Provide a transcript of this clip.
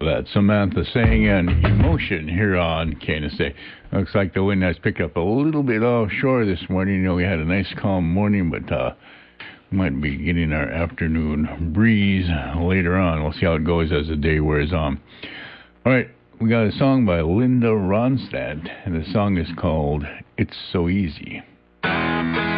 that. Samantha saying and Emotion here on KNSA. Looks like the wind has picked up a little bit offshore this morning. You know, we had a nice calm morning, but we might be getting our afternoon breeze later on. We'll see how it goes as the day wears on. All right, we got a song by Linda Ronstadt, and the song is called It's So Easy.